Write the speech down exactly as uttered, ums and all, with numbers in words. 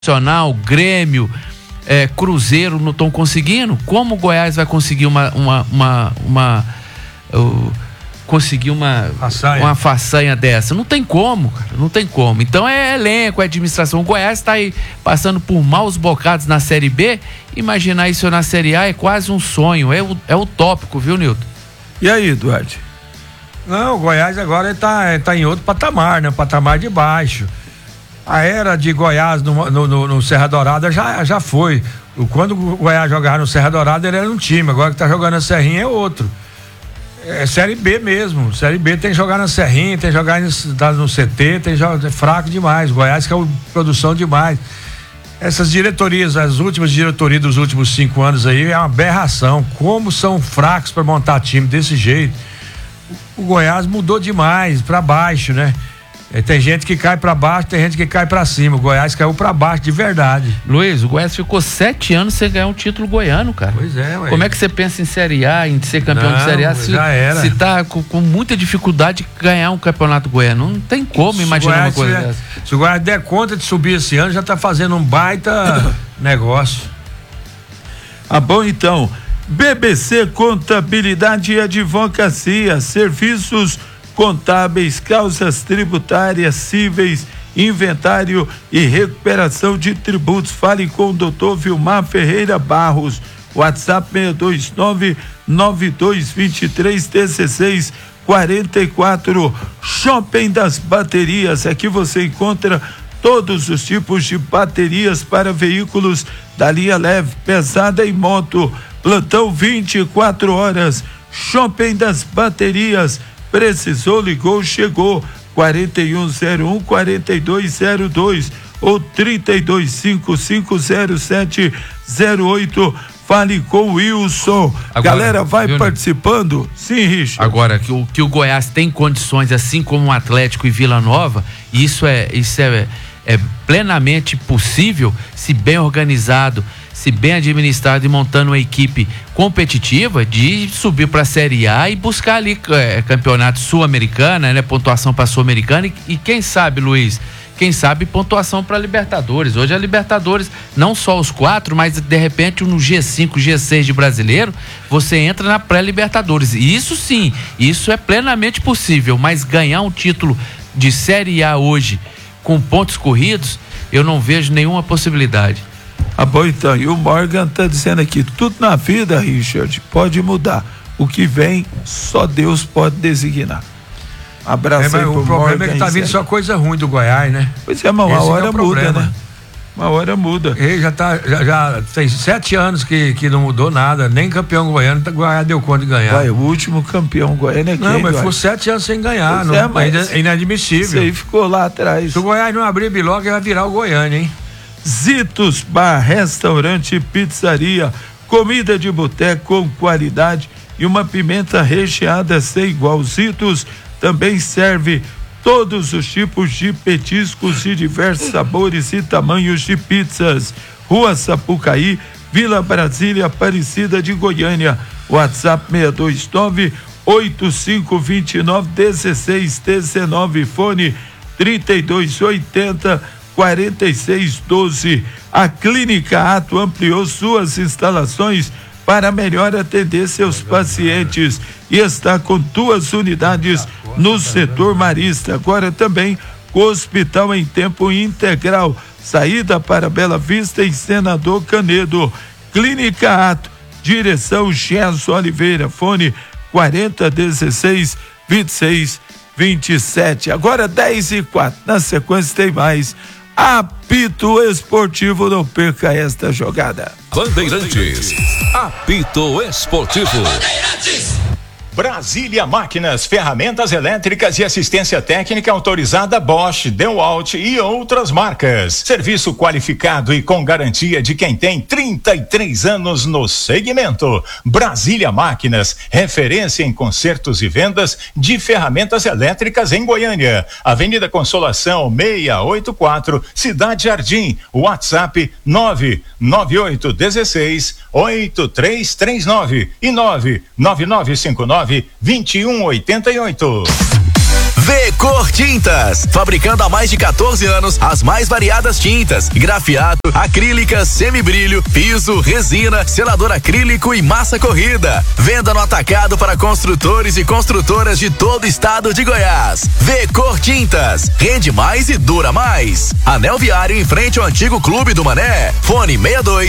Nacional, Grêmio, é, Cruzeiro não estão conseguindo. Como o Goiás vai conseguir uma uma uma, uma uh, conseguir uma façanha. uma façanha dessa? Não tem como, cara, não tem como. Então é elenco, é administração. O Goiás está aí passando por maus bocados na Série B. Imaginar isso na Série A é quase um sonho, é, é utópico, viu, Nilton? E aí, Eduardo? Não, o Goiás agora está tá em outro patamar, né? Patamar de baixo. A era de Goiás no, no, no, no Serra Dourada já, já foi. Quando o Goiás jogava no Serra Dourada, ele era um time. Agora que tá jogando na Serrinha é outro. É Série B mesmo. Série B tem que jogar na Serrinha, tem que jogar no, no C T, tem que jogar, é fraco demais. Goiás que é produção demais. Essas diretorias, as últimas diretorias dos últimos cinco anos aí, é uma aberração. Como são fracos para montar time desse jeito. O Goiás mudou demais para baixo, né? Tem gente que cai pra baixo, tem gente que cai pra cima. O Goiás caiu pra baixo de verdade. Luiz, o Goiás ficou sete anos sem ganhar um título goiano, cara. Pois é, ué. Como é que você pensa em Série A, em ser campeão Não, de Série A, se, já era. se tá com, com muita dificuldade de ganhar um campeonato goiano? Não tem como se imaginar Goiás, uma coisa se, dessa. Se o Goiás der conta de subir esse ano, já tá fazendo um baita negócio. Ah, bom, então. B B C Contabilidade e Advocacia, serviços contábeis, causas tributárias, cíveis, inventário e recuperação de tributos. Fale com o doutor Vilmar Ferreira Barros. WhatsApp seis dois nove nove dois dois três um seis quatro quatro. Shopping das Baterias. Aqui você encontra todos os tipos de baterias para veículos da linha leve, pesada e moto. Plantão vinte e quatro horas. Shopping das Baterias. Precisou, ligou, chegou. quarenta e um zero um, quarenta e dois zero dois ou trinta e dois cinquenta e cinco zero sete zero oito. Fale com o Wilson. Agora, galera, vai viu, participando? Sim, Richard. Agora, que o, que o Goiás tem condições, assim como o Atlético e Vila Nova, isso é, isso é, é plenamente possível, se bem organizado, se bem administrado e montando uma equipe competitiva, de subir para a Série A e buscar ali é, campeonato sul-americana, né? Pontuação para sul-americana e, e quem sabe, Luiz, quem sabe pontuação para Libertadores. Hoje a Libertadores, não só os quatro, mas de repente no G cinco, G seis de brasileiro, você entra na pré-Libertadores. E isso sim, isso é plenamente possível, mas ganhar um título de Série A hoje com pontos corridos, eu não vejo nenhuma possibilidade. Ah, bom, então, e o Morgan tá dizendo aqui, tudo na vida, Richard, pode mudar. O que vem, só Deus pode designar. Abraço é, aí pro o problema Morgan, é que tá vindo só coisa ruim do Goiás, né? Pois é, mas uma Esse hora é muda, né? Uma hora muda. Ele já tá, já, já tem sete anos que, que não mudou nada, nem campeão goiano, o Goiás deu conta de ganhar. Vai, o último campeão goiano é quem? Não, mas ficou sete anos sem ganhar, não, é, mas é inadmissível. Isso aí ficou lá atrás. Se o Goiás não abrir biloga, vai virar o Goiânia, hein? Zitos Bar, restaurante e pizzaria, comida de boteco com qualidade e uma pimenta recheada sem igual. Zitos também serve todos os tipos de petiscos de diversos sabores e tamanhos de pizzas. Rua Sapucaí, Vila Brasília, Aparecida de Goiânia. WhatsApp seis dois nove oito cinco dois nove um seis um nove, fone trinta e dois oitenta quarenta e seis doze. A Clínica Ato ampliou suas instalações para melhor atender seus pacientes e está com duas unidades no setor marista. Agora também com o hospital em tempo integral. Saída para Bela Vista e Senador Canedo. Clínica Ato, direção Gerson Oliveira, fone quarenta dezesseis vinte e seis vinte e sete. Agora dez e quatro. Na sequência tem mais. Apito Esportivo, não perca esta jogada. Bandeirantes, apito esportivo. Brasília Máquinas, ferramentas elétricas e assistência técnica autorizada Bosch, DeWalt e outras marcas. Serviço qualificado e com garantia de quem tem trinta e três anos no segmento. Brasília Máquinas, referência em consertos e vendas de ferramentas elétricas em Goiânia. Avenida Consolação seiscentos e oitenta e quatro, Cidade Jardim. WhatsApp nove nove oito um seis oito três três nove e nove nove nove cinco nove vinte e um oitenta e oito. V-Cor Tintas, fabricando há mais de quatorze anos as mais variadas tintas, grafiato, acrílica, semibrilho, piso, resina, selador acrílico e massa corrida. Venda no atacado para construtores e construtoras de todo o estado de Goiás. V-Cor Tintas, rende mais e dura mais. Anel Viário em frente ao antigo Clube do Mané. Fone seis dois